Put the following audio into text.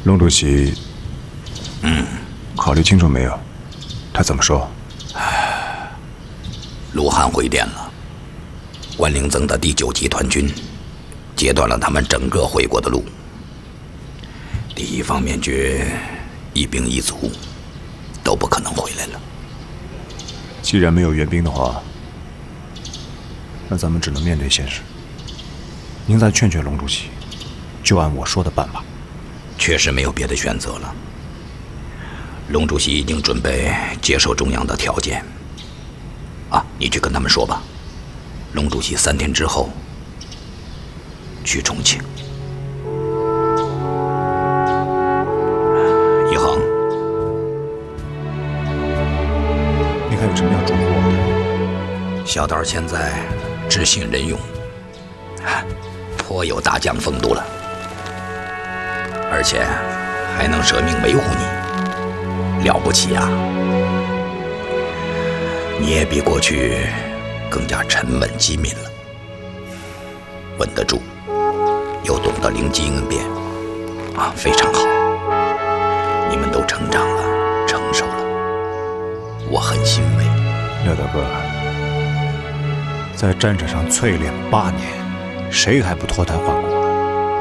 龙主席，考虑清楚没有？他怎么说？ 卢汉回电了，关灵增的第9集团军截断了他们整个回国的路。第一方面军一兵一卒都不可能回来了。 既然没有援兵的话，那咱们只能面对现实。您再劝劝龙主席，就按我说的办吧。 确实没有别的选择了。龙主席已经准备接受中央的条件。你去跟他们说吧。龙主席3天之后去重庆。一恒， 你看有什么要嘱咐我的？小道现在知信任用，颇有大将风度了，而且还能舍命维护你，了不起啊！你也比过去更加沉稳机敏了，稳得住，又懂得灵机应变，非常好。你们都成长了，成熟了，我很欣慰。 廖大哥，在战场上淬炼8年，谁还不脱胎换骨？